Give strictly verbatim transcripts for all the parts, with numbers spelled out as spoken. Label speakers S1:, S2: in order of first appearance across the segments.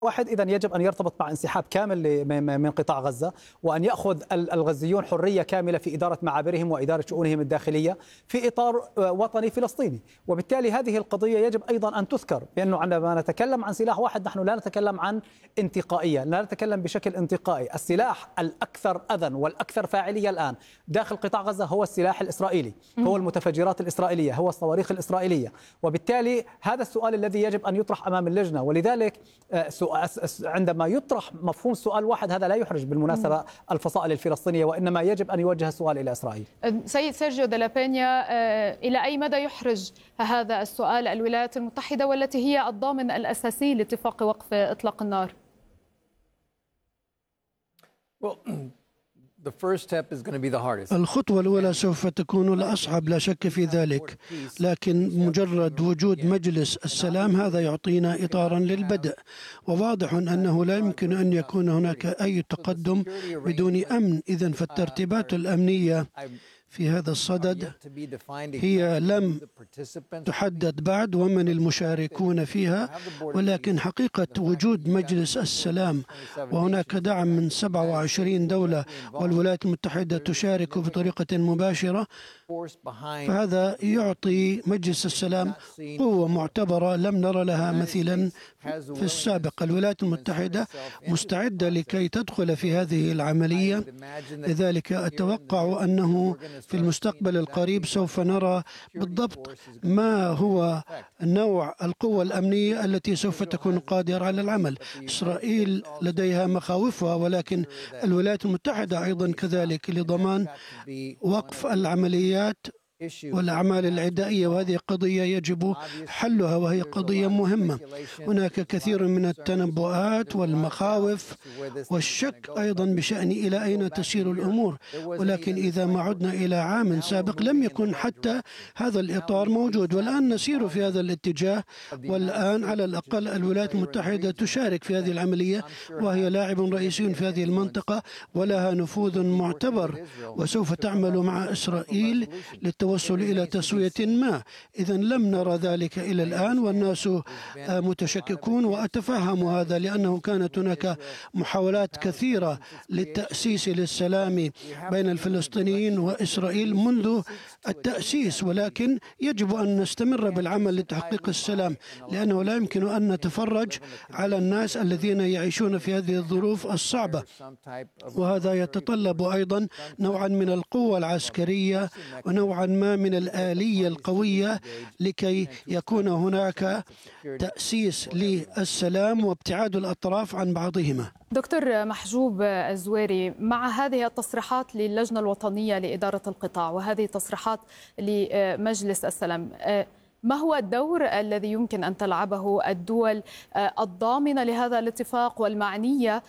S1: واحد إذن يجب أن يرتبط مع انسحاب كامل من قطاع غزة، وأن يأخذ الغزيون حرية كاملة في إدارة معابرهم وإدارة شؤونهم الداخلية في إطار وطني فلسطيني. وبالتالي هذه القضية يجب أيضا أن تذكر، بأنه عندما نتكلم عن سلاح واحد نحن لا نتكلم عن انتقائية، لا نتكلم بشكل انتقائي. السلاح الأكثر أذى والأكثر فاعلية الآن داخل قطاع غزة هو السلاح الإسرائيلي، هو المتفجرات الإسرائيلية، هو الصواريخ الإسرائيلية. وبالتالي هذا السؤال الذي يجب أن يطرح أمام اللجنة. ولذلك عندما يطرح مفهوم سؤال واحد هذا لا يحرج بالمناسبة الفصائل الفلسطينية، وإنما يجب أن يوجه السؤال إلى إسرائيل.
S2: سيد سيرجيو دي لا بينيا، إلى أي مدى يحرج هذا السؤال الولايات المتحدة والتي هي الضامن الأساسي لاتفاق وقف إطلاق النار؟
S3: الخطوة الأولى سوف تكون الأصعب لا شك في ذلك، لكن مجرد وجود مجلس السلام هذا يعطينا إطارا للبدء. وواضح أنه لا يمكن أن يكون هناك أي تقدم بدون أمن. إذن فالترتيبات الأمنية في هذا الصدد هي لم تحدد بعد ومن المشاركون فيها، ولكن حقيقة وجود مجلس السلام وهناك دعم من سبعة وعشرين دولة والولايات المتحدة تشارك بطريقة مباشرة، فهذا يعطي مجلس السلام قوة معتبرة لم نرى لها مثيلا في السابق. الولايات المتحدة مستعدة لكي تدخل في هذه العملية، لذلك أتوقع أنه في المستقبل القريب سوف نرى بالضبط ما هو نوع القوة الأمنية التي سوف تكون قادرة على العمل. إسرائيل لديها مخاوفها، ولكن الولايات المتحدة أيضا كذلك لضمان وقف العمليات والأعمال العدائية، وهذه قضية يجب حلها وهي قضية مهمة. هناك كثير من التنبؤات والمخاوف والشك أيضا بشأن إلى أين تسير الأمور، ولكن إذا ما عدنا إلى عام سابق لم يكن حتى هذا الإطار موجود، والآن نسير في هذا الاتجاه. والآن على الأقل الولايات المتحدة تشارك في هذه العملية، وهي لاعب رئيسي في هذه المنطقة ولها نفوذ معتبر، وسوف تعمل مع إسرائيل للتوصل الوصول إلى تسوية ما. إذن لم نرى ذلك إلى الآن، والناس متشككون، وأتفهم هذا لأنه كانت هناك محاولات كثيرة للتأسيس للسلام بين الفلسطينيين وإسرائيل منذ التأسيس، ولكن يجب أن نستمر بالعمل لتحقيق السلام، لأنه لا يمكن أن نتفرج على الناس الذين يعيشون في هذه الظروف الصعبة. وهذا يتطلب أيضا نوعا من القوة العسكرية ونوعا ما من الآلية القوية لكي يكون هناك تأسيس للسلام وابتعاد الأطراف عن بعضهما.
S2: دكتور محجوب الزويري، مع هذه التصريحات للجنة الوطنية لإدارة القطاع وهذه التصريحات لمجلس السلام، ما هو الدور الذي يمكن أن تلعبه الدول الضامنة لهذا الاتفاق والمعنية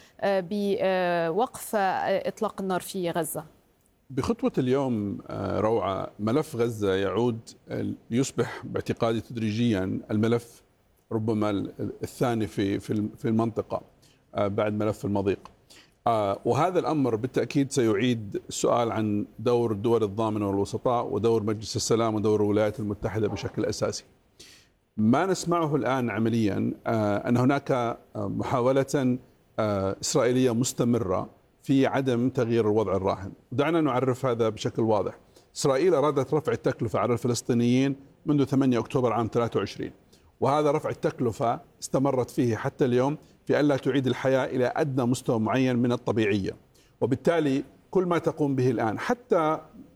S2: بوقف إطلاق النار في غزة؟
S4: بخطوة اليوم روعة، ملف غزة يعود ليصبح باعتقادي تدريجيا الملف ربما الثاني في في المنطقة بعد ملف المضيق، وهذا الأمر بالتأكيد سيعيد السؤال عن دور الدول الضامنة والوسطاء ودور مجلس السلام ودور الولايات المتحدة بشكل أساسي. ما نسمعه الآن عمليا أن هناك محاولة إسرائيلية مستمرة في عدم تغيير الوضع الراهن. دعنا نعرف هذا بشكل واضح. إسرائيل أرادت رفع التكلفة على الفلسطينيين منذ ثمانية أكتوبر عام ثلاثة وعشرين، وهذا رفع التكلفة استمرت فيه حتى اليوم في ألا تعيد الحياة إلى أدنى مستوى معين من الطبيعية. وبالتالي كل ما تقوم به الآن، حتى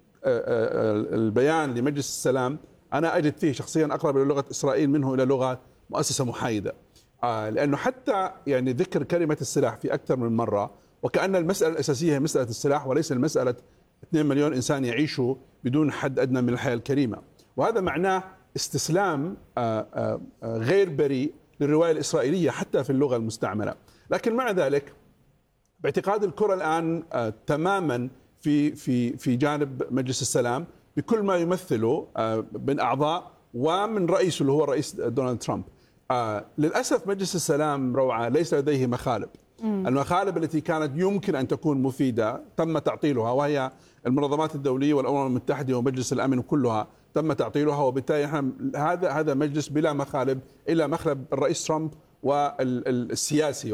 S4: البيان لمجلس السلام، أنا أجد فيه شخصيا أقرب إلى لغة إسرائيل منه إلى لغة مؤسسة محايدة، لأنه حتى يعني ذكر كلمة السلاح في أكثر من مرة، وكأن المسألة الأساسية هي مسألة السلاح وليس المسألة اثنين مليون إنسان يعيشوا بدون حد أدنى من الحياة الكريمة. وهذا معناه استسلام غير بريء للرواية الإسرائيلية حتى في اللغة المستعملة. لكن مع ذلك باعتقاد الكرة الآن تماما في في في جانب مجلس السلام بكل ما يمثله من أعضاء ومن رئيسه اللي هو الرئيس دونالد ترامب. للأسف مجلس السلام روعة ليس لديه مخالب. المخالب التي كانت يمكن أن تكون مفيدة تم تعطيلها، وهي المنظمات الدولية والأمم المتحدة ومجلس الأمن كلها تم تعطيلها. وبالتالي هذا هذا مجلس بلا مخالب إلا مخلب الرئيس ترامب والسياسي.